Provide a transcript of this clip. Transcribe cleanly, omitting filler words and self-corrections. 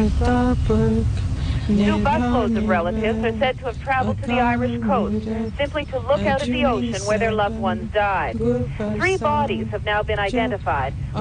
Two busloads of relatives are said to have traveled to the Irish coast, simply to look out at the ocean where their loved ones died. 3 bodies have now been identified.